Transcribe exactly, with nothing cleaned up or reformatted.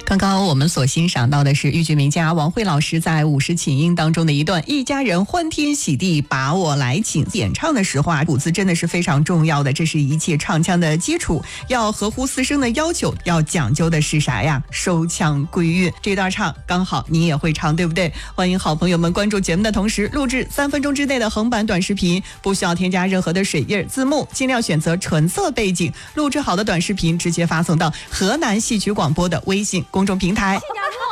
刚刚我们所欣赏到的是豫剧名家王慧老师在《五十请缨》当中的一段一家人欢天喜地把我来请。演唱的时候啊，谱子真的是非常重要的，这是一切唱腔的基础，要合乎四声的要求，要讲究的是啥呀？收腔归韵。这段唱刚好你也会唱，对不对？欢迎好朋友们关注节目的同时录制三分钟之内的横版短视频，不需要添加任何的水印字幕，尽量选择纯色背景，录制好的短视频直接发送到河南戏曲广播的微信公众平台。